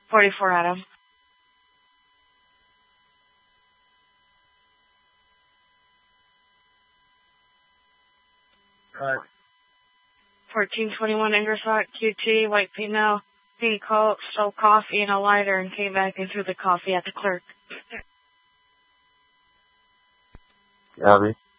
44, Adam. Right. 1421 Ingersoll, QT, white female, pink coat, stole coffee and a lighter and came back and threw the coffee at the clerk. Copy.